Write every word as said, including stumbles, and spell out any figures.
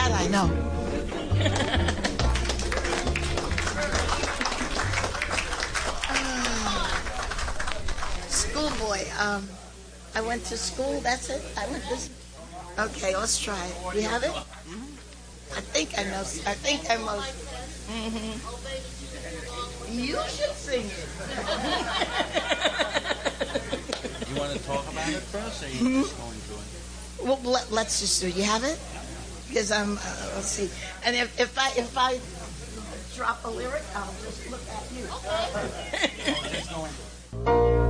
That I know. Schoolboy. Um, I went to school. That's it. I went to. Okay, let's try it. We have it. I think I know. I think I most. Mm-hmm. You should sing it. You want to talk about it first, or are you just going to it? Well, let, let's just do it. You have it? Because I'm. Uh, let's see. And if, if I if I drop a lyric, I'll just look at you. Oh, just going.